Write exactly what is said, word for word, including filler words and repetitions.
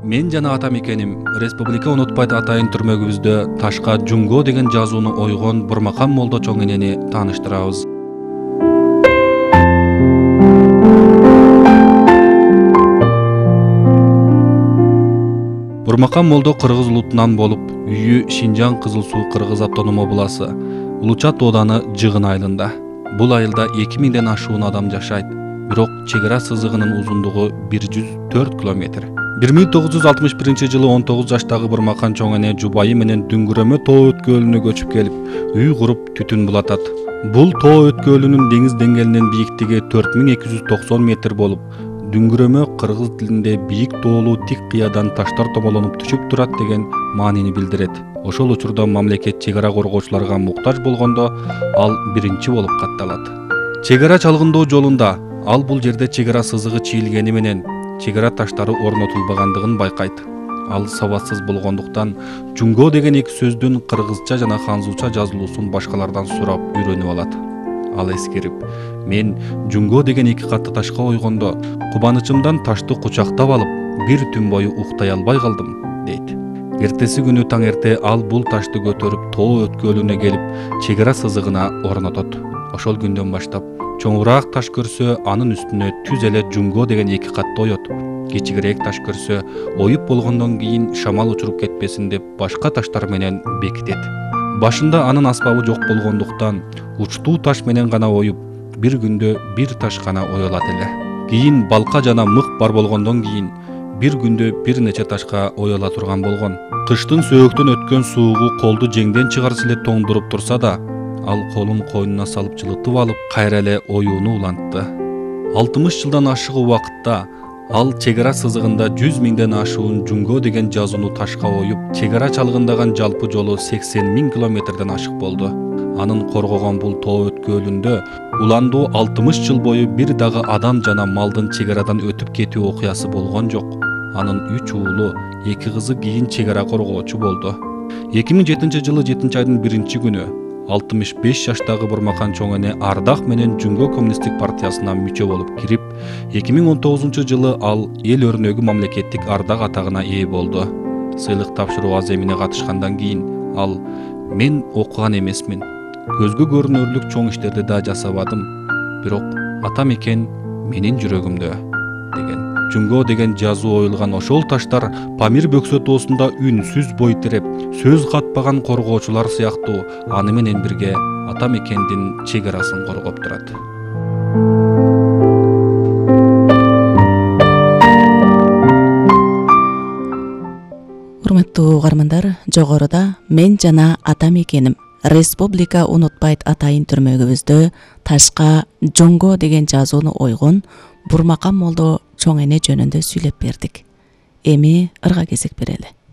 Мен жана атам экеним республика унутпайт атайын түрмөгүбүздө ташка Жунго деген жазууну ойгон Бурмакан молдо чоң энени тааныштырабыз. Бурмакан молдо кыргыз улутунан болуп, үйү Шинжаң Кызыл Суу Кыргыз автоном обласы, Улучат ооданы Жыгын айылында. Бул айылда эки миңден ашуун адам жашайт, бирок чек ара сызыгынын узундугу бир жүз төрт километр. бир миң тогуз жүз алтымыш биринчи жылы он тогуз жаштагы Бурмакан чоң эне жубайы менен Дүңгүрөмө тоо өткөлүнө көчүп келип, үй куруп түтүн булатат. Бул тоо өткөлүнүн деңиз деңгээлинин бийиктиги төрт миң эки жүз токсон метр болуп, Дүңгүрөмө кыргыз тилинде бийик тоолуу тик кыядан таштар томолонуп түшүп турат деген маанини билдирет. Ошол учурда мамлекет чек ара коргоочуларга муктаж болгондо ал биринчи болуп катталат. Чек ара чалгындоо жолунда ал бул жерде чек ара сызыгы чийилгени менен чек ара таштары орнотулбагандыгын байкайт. Ал сабатсыз болгондуктан Жунго деген эки сөздүн кыргызча жана ханзуча жазылуусун башкалардан сурап үйрөнүп алат. Ал эскерип, мен Жунго деген эки катты ташка ойгондо кубанычымдан ташты кучактап алып, бир түн бою уктай албай калдым, дейт. Эртеси күнү таң эрте ал бул ташты көтөрүп тоо өткөлүнө келип, чек ара сызыгына орнотот. Ошол күндөн баштап чоңураак таш көрсө анын үстүнө түз эле Жунго деген эки катты оет. Кичигирээк таш көрсө оюп болгондон кийин шамал учуруп кетпесин деп башка таштар менен бекитет. Башында анын аспабы жок болгондуктан учтуу таш менен гана оюп, бир күндө бир таш гана оёлат эле. Кийин балка жана мык бар болгондон кийин бир күндө бир нече ташка оёла турган болгон. Кыштын сөөктөн өткөн суугу колду жеңден чыгарса эле тоңдуруп турса да, ал колун койнуна салып жылытып алып, кайра эле оюуну улантты. алтымыш жылдан ашык убакытта ал чек ара сызыгында жүз миңден ашуун Жунго деген жазууну ташка оюп, чек ара чалгындаган жалпы жолу сексен миң километрден ашык болду. Анын коргогон бул тоо өткөлүндө уландуу алтымыш жыл бою бир дагы адам жана малдын чек арадан өтүп кетүү окуясы болгон жок. Анын үч уулу, эки кызы кийин чек ара коргоочу болду. эки миң жетинчи жылы жетинчи айдын биринчи күнү алтымыш беш жаштагы Бурмакан чоң эне Ардак менен Жунго коммунисттик партиясына мүчө болуп кирип, эки миң он тогузунчу жылы ал эл өрнөгү мамлекеттик ардак атагына ээ болду. Сыйлык тапшыруу аземине катышкандан кийин ал мен окуган эмесмин, көзгө көрүнөрлүк чоң иштерди да жасабадым, бирок атам экен менин жүрөгүмдө деген. Жунго деген жазуу оюлган ошол таштар Памир бөксө тоосунда үнсүз бой тиреп, сөз катпаган коргоочулар сыяктуу аны менен бирге атам экендин чек арасын коргоп турат. Урматтуу угармандар, жогоруда мен жана атам экеним республика унутпайт атайын түрмөгүбүздө ташка Жунго деген жазууну ойгон Бурмакан молдо чоң эне жөнүндө сүйлөп бердик. Эми ырга кезек берели.